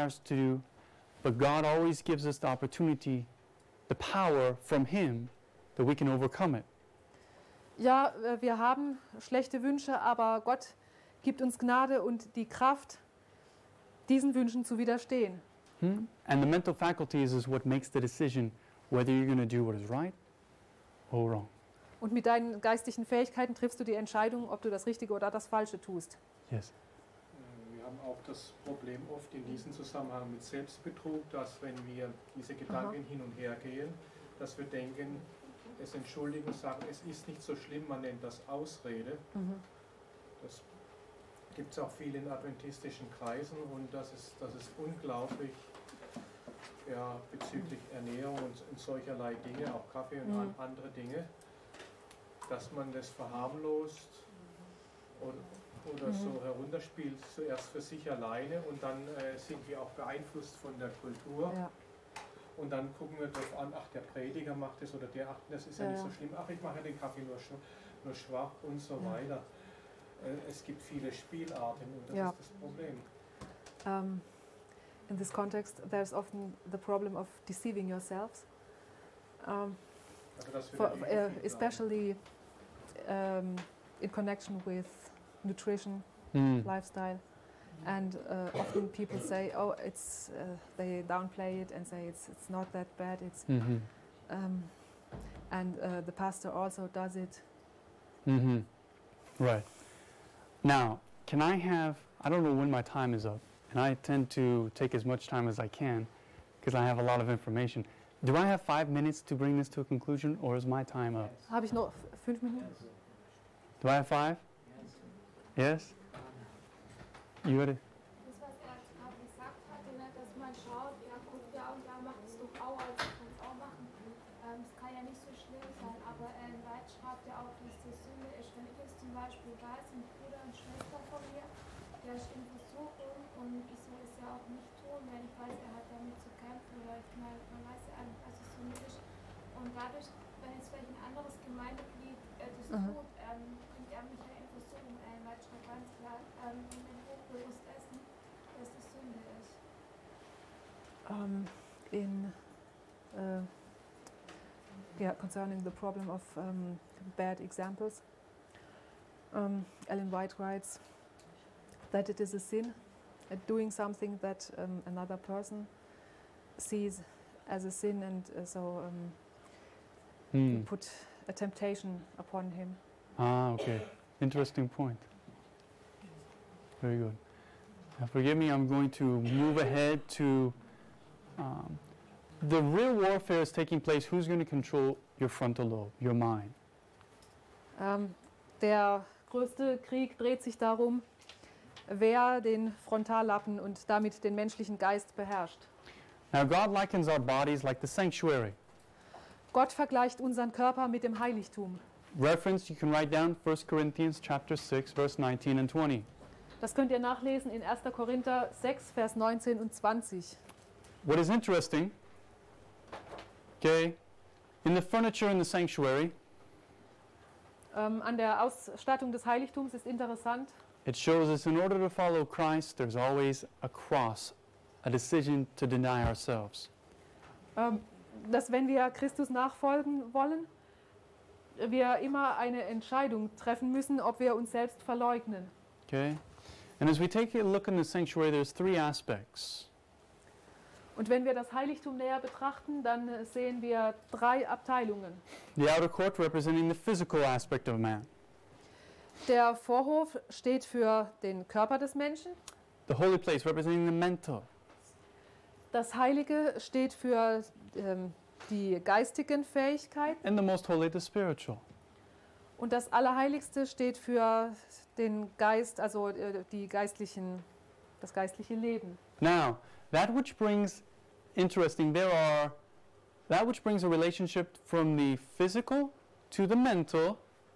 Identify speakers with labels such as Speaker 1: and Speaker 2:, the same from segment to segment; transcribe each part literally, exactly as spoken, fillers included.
Speaker 1: desires to do, but God always gives us the opportunity, the power from Him, that we can overcome it.
Speaker 2: Ja, äh, wir haben schlechte Wünsche, aber Gott gibt uns Gnade und die Kraft, diesen Wünschen zu widerstehen.
Speaker 1: Hmm? And the mental faculties is what makes the decision whether you're going to do what is right or wrong.
Speaker 2: Und mit deinen geistlichen Fähigkeiten triffst du die Entscheidung, ob du das Richtige oder das Falsche tust.
Speaker 1: Yes.
Speaker 3: Wir haben auch das Problem oft in diesem Zusammenhang mit Selbstbetrug, dass wenn wir diese Gedanken
Speaker 2: Aha.
Speaker 3: hin und her gehen, dass wir denken, es entschuldigen und sagen, es ist nicht so schlimm, man nennt das Ausrede.
Speaker 2: Mhm.
Speaker 3: Das gibt es auch viel in adventistischen Kreisen und das ist, das ist unglaublich, ja, bezüglich Ernährung und, und solcherlei Dinge, auch Kaffee und
Speaker 2: Mhm.
Speaker 3: an, andere Dinge, dass man das verharmlost oder, oder
Speaker 2: Mhm.
Speaker 3: so herunterspielt, zuerst für sich alleine und dann äh, sind wir auch beeinflusst von der Kultur.
Speaker 2: Ja.
Speaker 3: Und dann gucken wir darauf an, ach, der Prediger macht es oder der, ach, das ist ja,
Speaker 2: Ja,
Speaker 3: nicht
Speaker 2: ja.
Speaker 3: so schlimm, ach, ich mache ja den Kaffee nur, sch nur schwach und so
Speaker 2: Ja.
Speaker 3: weiter. Äh, es gibt viele Spielarten und das
Speaker 2: Ja.
Speaker 3: ist das Problem.
Speaker 2: Um, in this context, there's often the problem of deceiving yourselves, um,
Speaker 3: Also, dass wir
Speaker 2: for,
Speaker 3: da
Speaker 2: uh,
Speaker 3: übergeht haben.
Speaker 2: especially um, in connection with nutrition,
Speaker 1: Mm.
Speaker 2: lifestyle. And uh, often people say, "Oh, it's." Uh, they downplay it and say it's it's not that bad. It's
Speaker 1: Mm-hmm.
Speaker 2: um, and uh, the pastor also does it.
Speaker 1: Mm-hmm. Right. Now, can I have, I don't know when my time is up, and I tend to take as much time as I can because I have a lot of information. Do I have five minutes to bring this to a conclusion, or is my time up?
Speaker 2: Habe ich noch f- fünf Minuten?
Speaker 1: Do I have five? Yes? You got it?
Speaker 4: Das, was er gerade gesagt hatte, ne, dass man schaut, ja, guck, ja und ja, macht es doch auch, also kann es auch machen. Ähm, es kann ja nicht so schlimm sein, aber äh, Leid schreibt ja auch, dass das Sünde ist. Wenn ich jetzt zum Beispiel weiß, ein Bruder und Schwester von mir, der ist in Versuchung und ich soll es ja auch nicht tun, wenn ich weiß, er hat damit zu kämpfen oder ich meine, man weiß ja eigentlich, was es Sünde ist. Und dadurch, wenn jetzt vielleicht ein anderes Gemeindeglied äh, das
Speaker 2: Mhm.
Speaker 4: tut, ähm, bringt er mich ja in Versuchung. Äh, Leid schreibt ganz klar, ähm, wenn wir hochbewusst essen, dass das Sünde ist.
Speaker 2: Um, in uh, yeah, concerning the problem of um, bad examples, um, Ellen White writes that it is a sin at doing something that um, another person sees as a sin, and uh, so um,
Speaker 1: Hmm.
Speaker 2: put a temptation upon him.
Speaker 1: Ah, okay. Interesting point. Very good. Now, forgive me, I'm going to move ahead to um, the real warfare is taking place. Who's going to control your frontal lobe, your mind?
Speaker 2: Ähm, der größte Krieg dreht sich darum, wer den Frontallappen und damit den menschlichen Geist beherrscht.
Speaker 1: Now, God likens our bodies like the sanctuary.
Speaker 2: Gott vergleicht unseren Körper mit dem Heiligtum.
Speaker 1: Reference, you can write down First Corinthians chapter six, verse nineteen and twenty.
Speaker 2: Das könnt ihr nachlesen in erster Korinther sechs, Vers neunzehn und zwanzig.
Speaker 1: What is interesting, okay, in the furniture in the sanctuary,
Speaker 2: Ähm, an der Ausstattung des Heiligtums ist interessant,
Speaker 1: it shows us in order to follow Christ, there's always a cross, a decision to deny ourselves.
Speaker 2: ähm, dass wenn wir Christus nachfolgen wollen, wir immer eine Entscheidung treffen müssen, ob wir uns selbst verleugnen.
Speaker 1: Okay? And as we take a look in the sanctuary, there's three aspects.
Speaker 2: Und wenn wir das Heiligtum näher betrachten, dann äh, sehen wir drei Abteilungen.
Speaker 1: The outer court representing the physical aspect of man.
Speaker 2: Der Vorhof steht für den Körper des Menschen.
Speaker 1: The holy place representing the mental.
Speaker 2: Das Heilige steht für ähm, die geistigen Fähigkeiten.
Speaker 1: And the most holy, the spiritual.
Speaker 2: Und das Allerheiligste steht für den Geist, also äh, die geistlichen, das geistliche Leben.
Speaker 1: Now, that which brings, interesting, there are, that which brings a relationship from the physical to the mental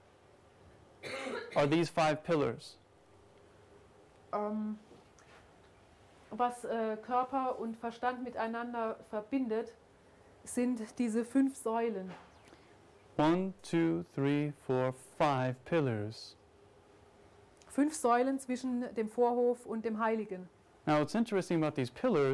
Speaker 1: are these five pillars.
Speaker 2: Ähm, was äh, Körper und Verstand miteinander verbindet, sind diese fünf Säulen.
Speaker 1: One, two, three, four, five pillars.
Speaker 2: Fünf Säulen zwischen dem Vorhof und dem Heiligen.
Speaker 1: Now, what's interesting about these pillars